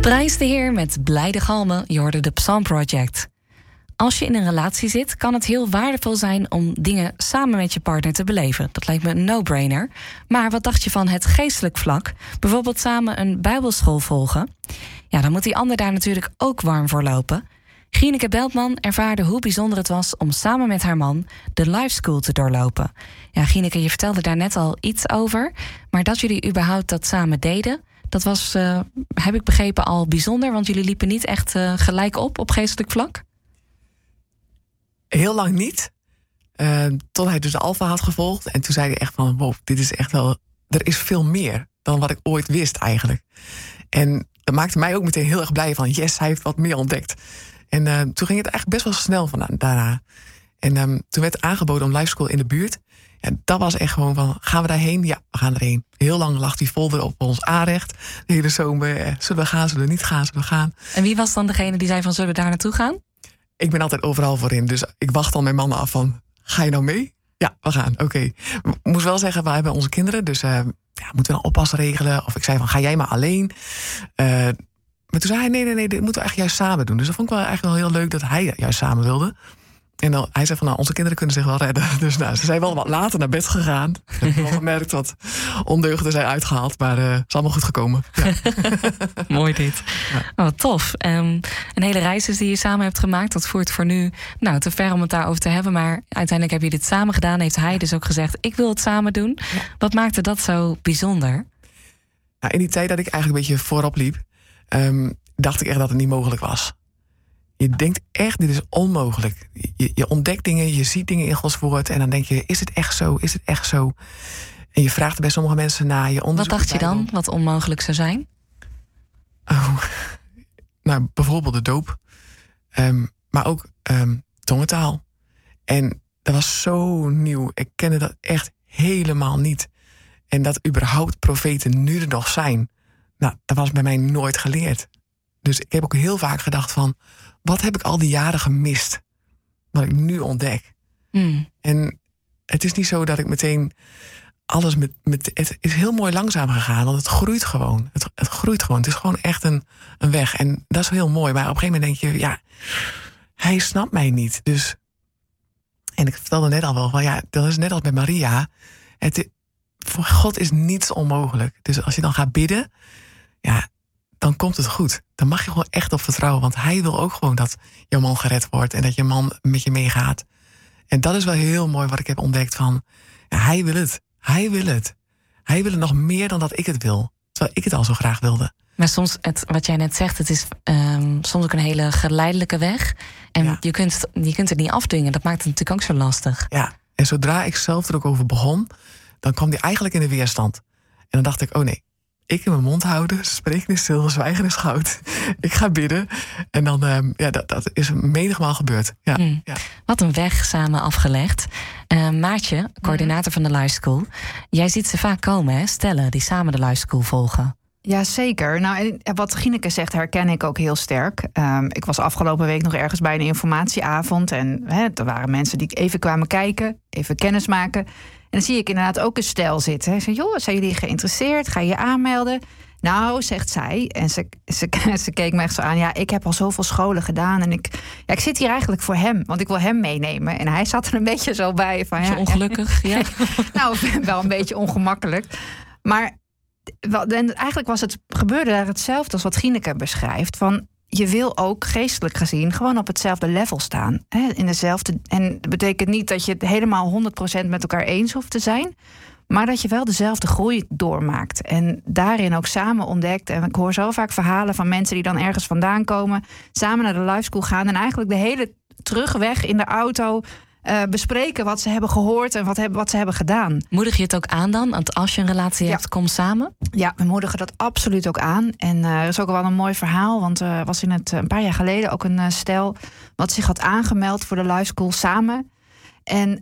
Prijs de Heer met blijde galmen, je hoorde de Psalm Project. Als je in een relatie zit, kan het heel waardevol zijn om dingen samen met je partner te beleven. Dat lijkt me een no-brainer. Maar wat dacht je van het geestelijk vlak? Bijvoorbeeld samen een bijbelschool volgen? Ja, dan moet die ander daar natuurlijk ook warm voor lopen. Gineke Beltman ervaarde hoe bijzonder het was om samen met haar man de Life School te doorlopen. Ja, Gineke, je vertelde daar net al iets over, maar dat jullie überhaupt dat samen deden, dat was, heb ik begrepen, al bijzonder, want jullie liepen niet echt gelijk op geestelijk vlak? Heel lang niet. Tot hij dus de Alpha had gevolgd. En toen zei hij echt van, wow, dit is echt wel, er is veel meer dan wat ik ooit wist eigenlijk. En dat maakte mij ook meteen heel erg blij van, yes, hij heeft wat meer ontdekt. En toen ging het eigenlijk best wel snel daarna. En toen werd aangeboden om Life School in de buurt. En dat was echt gewoon van, gaan we daarheen? Ja, we gaan erheen. Heel lang lag die folder op ons aanrecht. De hele zomer, zullen we gaan, zullen we niet gaan, zullen we gaan? En wie was dan degene die zei van, zullen we daar naartoe gaan? Ik ben altijd overal voor in. Dus ik wacht al mijn mannen af van, ga je nou mee? Ja, we gaan, oké. Moest wel zeggen, we hebben onze kinderen. Dus moeten we een oppas regelen? Of ik zei van, ga jij maar alleen? Maar toen zei hij, nee, dit moeten we eigenlijk juist samen doen. Dus dat vond ik wel eigenlijk wel heel leuk dat hij juist samen wilde. En dan, hij zei van, nou, onze kinderen kunnen zich wel redden. Dus nou, ze zijn wel wat later naar bed gegaan. Ik heb wel gemerkt dat ondeugden zijn uitgehaald. Maar het is allemaal goed gekomen. Ja. Mooi dit. Ja. Oh, tof. Een hele reis dus die je samen hebt gemaakt. Dat voert voor nu te ver om het daarover te hebben. Maar uiteindelijk heb je dit samen gedaan. Heeft hij dus ook gezegd, ik wil het samen doen. Ja. Wat maakte dat zo bijzonder? Nou, in die tijd dat ik eigenlijk een beetje voorop liep, dacht ik echt dat het niet mogelijk was. Je denkt echt, dit is onmogelijk. Je ontdekt dingen, je ziet dingen in Gods woord en dan denk je, is het echt zo? Is het echt zo? En je vraagt er bij sommige mensen naar. Wat dacht je dan, wat onmogelijk zou zijn? Oh, nou, bijvoorbeeld de doop. Maar ook tongentaal. En dat was zo nieuw. Ik kende dat echt helemaal niet. En dat überhaupt profeten nu er nog zijn, nou, dat was bij mij nooit geleerd. Dus ik heb ook heel vaak gedacht van, wat heb ik al die jaren gemist? Wat ik nu ontdek. En het is niet zo dat ik meteen alles het is heel mooi langzaam gegaan, want het groeit gewoon. Het groeit gewoon. Het is gewoon echt een weg. En dat is heel mooi. Maar op een gegeven moment denk je, ja, hij snapt mij niet. Dus, en ik vertelde net al wel van, ja, dat is net als bij Maria. Voor God is niets onmogelijk. Dus als je dan gaat bidden, ja, dan komt het goed. Dan mag je gewoon echt op vertrouwen. Want hij wil ook gewoon dat je man gered wordt. En dat je man met je meegaat. En dat is wel heel mooi wat ik heb ontdekt van, ja, hij wil het. Hij wil het. Hij wil het nog meer dan dat ik het wil. Terwijl ik het al zo graag wilde. Maar soms, wat jij net zegt, het is soms ook een hele geleidelijke weg. En ja, je kunt het niet afdwingen. Dat maakt het natuurlijk ook zo lastig. Ja, en zodra ik zelf er ook over begon, dan kwam die eigenlijk in de weerstand. En dan dacht ik, oh nee, ik in mijn mond houden, spreken is stil, zwijgen is goud. Ik ga bidden. En dan, dat is menigmaal gebeurd. Ja, ja. Wat een weg samen afgelegd. Maartje, coördinator van de Life School. Jij ziet ze vaak komen, hè? Stellen die samen de Life School volgen. Ja, zeker. Nou, wat Gineke zegt herken ik ook heel sterk. Ik was afgelopen week nog ergens bij een informatieavond. En er waren mensen die even kwamen kijken, even kennis maken. En dan zie ik inderdaad ook een stel zitten. Ze zei, joh, zijn jullie geïnteresseerd? Ga je je aanmelden? Nou, zegt zij. En ze keek me echt zo aan. Ja, ik heb al zoveel scholen gedaan. En ik zit hier eigenlijk voor hem. Want ik wil hem meenemen. En hij zat er een beetje zo bij. Van, ja, ongelukkig, ja. Nou, wel een beetje ongemakkelijk. Maar eigenlijk gebeurde daar hetzelfde als wat Gineke beschrijft. Van, je wil ook geestelijk gezien gewoon op hetzelfde level staan. In dezelfde, en dat betekent niet dat je het helemaal 100% met elkaar eens hoeft te zijn, maar dat je wel dezelfde groei doormaakt. En daarin ook samen ontdekt. En ik hoor zo vaak verhalen van mensen die dan ergens vandaan komen, samen naar de Life School gaan en eigenlijk de hele terugweg in de auto bespreken wat ze hebben gehoord en wat ze hebben gedaan. Moedig je het ook aan dan? Want als je een relatie hebt, kom samen? Ja, we moedigen dat absoluut ook aan. En er is ook wel een mooi verhaal. Want er was een paar jaar geleden ook een stel wat zich had aangemeld voor de Life School samen. En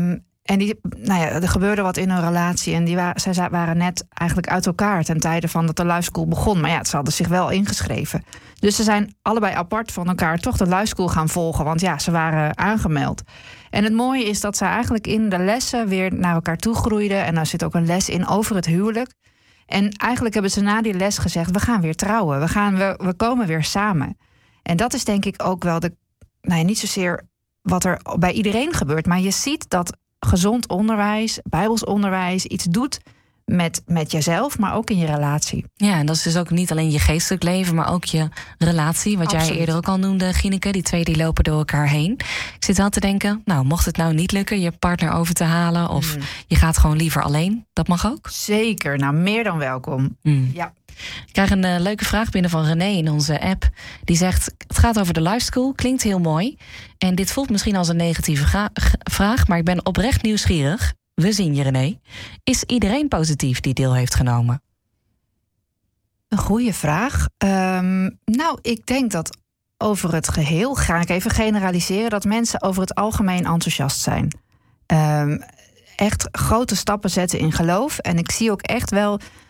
er gebeurde wat in hun relatie. En zij waren net eigenlijk uit elkaar ten tijde van dat de Life School begon. Maar ja, ze hadden zich wel ingeschreven. Dus ze zijn allebei apart van elkaar toch de Life School gaan volgen. Want ja, ze waren aangemeld. En het mooie is dat ze eigenlijk in de lessen weer naar elkaar toe groeiden. En daar zit ook een les in over het huwelijk. En eigenlijk hebben ze na die les gezegd, we gaan weer trouwen. We komen weer samen. En dat is denk ik ook wel niet zozeer wat er bij iedereen gebeurt. Maar je ziet dat gezond onderwijs, bijbels onderwijs iets doet met jezelf, maar ook in je relatie. Ja, en dat is dus ook niet alleen je geestelijk leven, maar ook je relatie. Wat Absoluut. jij eerder ook al noemde, Gineke. Die twee die lopen door elkaar heen. Ik zit wel te denken, mocht het nou niet lukken je partner over te halen, of je gaat gewoon liever alleen, dat mag ook? Zeker, meer dan welkom. Ja. Ik krijg een leuke vraag binnen van René in onze app. Die zegt, het gaat over de life school, klinkt heel mooi. En dit voelt misschien als een negatieve vraag, maar ik ben oprecht nieuwsgierig. We zien je, René. Is iedereen positief die deel heeft genomen? Een goede vraag. Ik denk dat over het geheel, ga ik even generaliseren, dat mensen over het algemeen enthousiast zijn. Echt grote stappen zetten in geloof. En ik zie ook echt wel